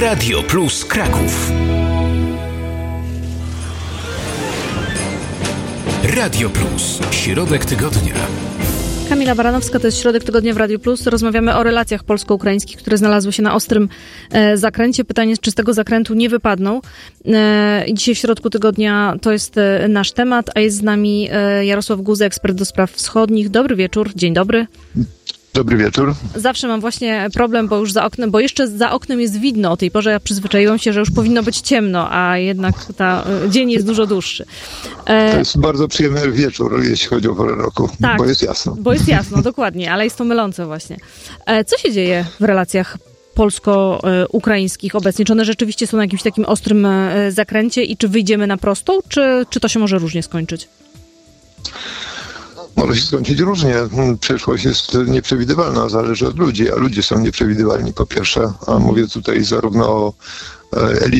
Radio Plus Kraków. Radio Plus. Środek tygodnia. Kamila Baranowska, to jest Środek Tygodnia w Radiu Plus. Rozmawiamy o relacjach polsko-ukraińskich, które znalazły się na ostrym zakręcie. Pytanie, czy z tego zakrętu nie wypadną. Dzisiaj w Środku Tygodnia to jest nasz temat, a jest z nami Jarosław Guza, ekspert do spraw wschodnich. Dobry wieczór, dzień dobry. Dobry wieczór. Zawsze mam właśnie problem, bo jeszcze za oknem jest widno o tej porze. Ja przyzwyczaiłam się, że już powinno być ciemno, a jednak dzień jest dużo dłuższy. To jest bardzo przyjemny wieczór, jeśli chodzi o porę roku, tak, bo jest jasno. Bo jest jasno, dokładnie, ale jest to mylące właśnie. Co się dzieje w relacjach polsko-ukraińskich obecnie? Czy one rzeczywiście są na jakimś takim ostrym zakręcie i czy wyjdziemy na prostą, czy to się może różnie skończyć? Może się skończyć różnie. Przyszłość jest nieprzewidywalna, zależy od ludzi, a ludzie są nieprzewidywalni po pierwsze. A mówię tutaj zarówno o elicie